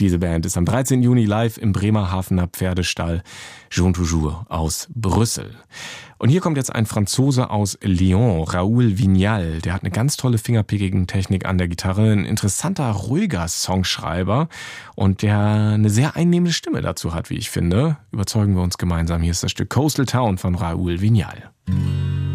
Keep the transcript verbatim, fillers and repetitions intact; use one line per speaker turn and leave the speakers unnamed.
Diese Band ist am dreizehnten Juni live im Bremerhavener Pferdestall Jean Toujours aus Brüssel. Und hier kommt jetzt ein Franzose aus Lyon, Raoul Vignal. Der hat eine ganz tolle fingerpickigen Technik an der Gitarre, ein interessanter, ruhiger Songschreiber und der eine sehr einnehmende Stimme dazu hat, wie ich finde. Überzeugen wir uns gemeinsam. Hier ist das Stück Coastal Town von Raoul Vignal.